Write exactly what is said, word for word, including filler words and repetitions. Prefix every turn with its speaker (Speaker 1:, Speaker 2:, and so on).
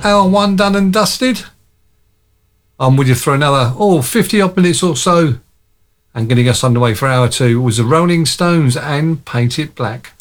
Speaker 1: Hour one done and dusted. I'm with you for another, oh, fifty odd minutes or so. And getting us underway for hour two was the Rolling Stones and Paint It Black.